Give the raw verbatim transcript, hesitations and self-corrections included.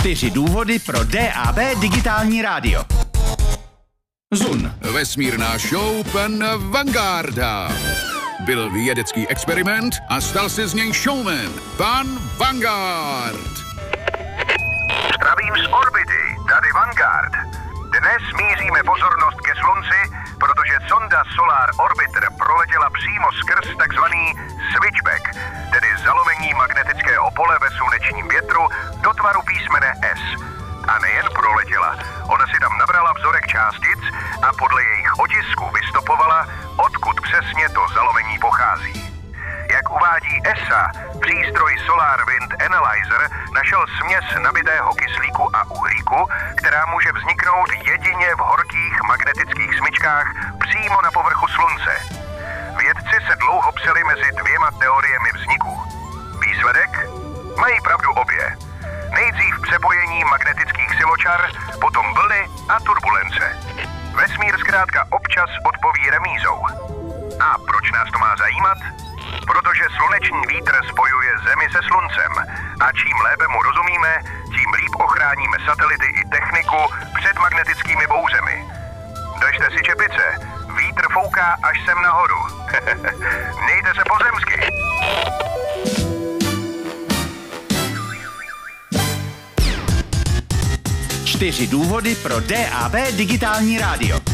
Čtyři důvody pro D A B digitální rádio. Zun. Vesmírná show pan Vangarda. Byl vědecký experiment a stal se z něj showman, pan Vanguard. Zdravím z orbity, tady Vanguard. Dnes míříme pozornost ke Slunci, protože sonda Solar Orbiter proletěla přímo skrz takzvaný switchback, tedy zalomení magnetického pole ve slunečním větru do tvaru písmene S. A nejen proletěla, ona si tam nabrala vzorek částic a podle jejich otisku vystopovala, odkud přesně to zalomení pochází. Jak uvádí E S A, přístroj Solar Wind Analyzer našel směs nabitého kyslíku a uhlíku, která může vzniknout jedině v horkých magnetických smyčkách přímo na povrchu Slunce. Vědci se dlouho psali mezi dvěma teoriemi vzniku. Výsledek? Mají pravdu obě. Nejdřív přepojení magnetických siločar, potom vlny a turbulence. Vesmír zkrátka občas odpoví remízou. A proč nás to má zajímat? Protože sluneční vítr spojuje Zemi se Sluncem a čím lépe mu rozumíme, tím líp ochráníme satelity i techniku před magnetickými bouřemi. Držte si čepice, vítr fouká až sem nahoru. Mějte se pozemsky. Čtyři důvody pro D A B digitální rádio.